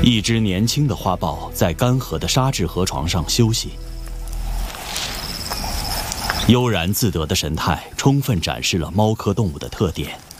一只年轻的花豹在干涸的沙质河床上休息，悠然自得的神态充分展示了猫科动物的特点。